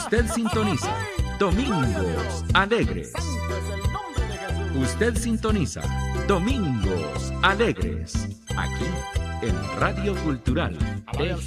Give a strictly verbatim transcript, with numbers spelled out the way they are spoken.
Usted sintoniza Domingos Alegres. Usted sintoniza Domingos Alegres. Aquí en Radio Cultural.